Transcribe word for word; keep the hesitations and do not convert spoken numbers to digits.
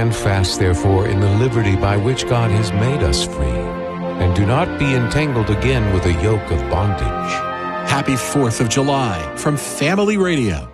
Stand fast, therefore, in the liberty by which God has made us free, and do not be entangled again with a yoke of bondage. Happy fourth of July from Family Radio.